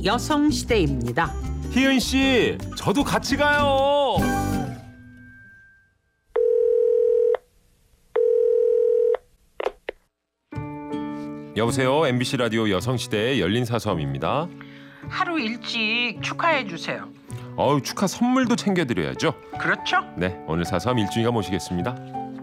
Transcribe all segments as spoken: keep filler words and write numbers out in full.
여성시대입니다. 희은 씨, 저도 같이 가요. 여보세요. 엠비씨 라디오 여성시대의 열린사서함입니다. 하루 일찍 축하해 주세요. 어우, 축하 선물도 챙겨드려야죠. 그렇죠? 네, 오늘 사서함 일중이가 모시겠습니다.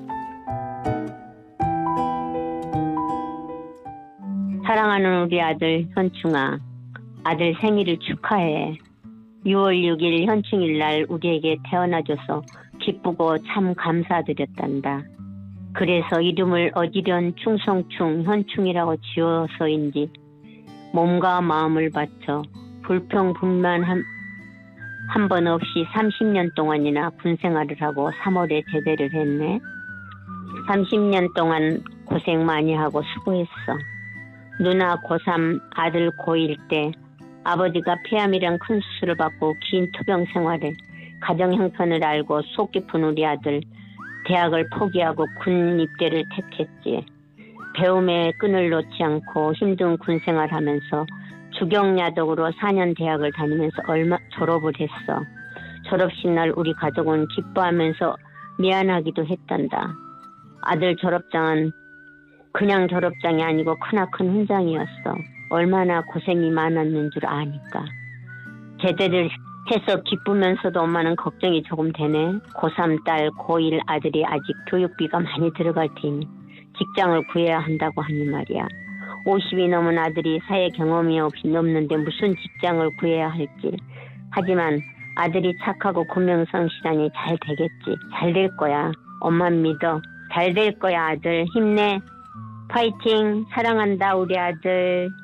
사랑하는 우리 아들 현충아, 아들 생일을 축하해. 유월 육일 현충일 날 우리에게 태어나줘서 기쁘고 참 감사드렸단다. 그래서 이름을 어지련 충성충 현충이라고 지어서인지 몸과 마음을 바쳐 불평불만 한, 한 번 없이 삼십 년 동안이나 군생활을 하고 삼월에 제대를 했네. 삼십 년 동안 고생 많이 하고 수고했어. 누나 고삼, 아들 고일 때 아버지가 폐암이란 큰 수술을 받고 긴 투병 생활에 가정 형편을 알고 속 깊은 우리 아들 대학을 포기하고 군 입대를 택했지. 배움에 끈을 놓지 않고 힘든 군 생활하면서 주경야독으로 사 년 대학을 다니면서 얼마 졸업을 했어. 졸업식 날 우리 가족은 기뻐하면서 미안하기도 했단다. 아들 졸업장은 그냥 졸업장이 아니고 크나큰 훈장이었어. 얼마나 고생이 많았는 줄 아니까. 제대를 해서 기쁘면서도 엄마는 걱정이 조금 되네. 고삼 딸, 고일 아들이 아직 교육비가 많이 들어갈 테니 직장을 구해야 한다고 하니 말이야. 오십이 넘은 아들이 사회 경험이 없이 넘는데 무슨 직장을 구해야 할지. 하지만 아들이 착하고 고명성실하니 잘 되겠지. 잘 될 거야. 엄마 믿어. 잘 될 거야 아들. 힘내. 파이팅. 사랑한다 우리 아들.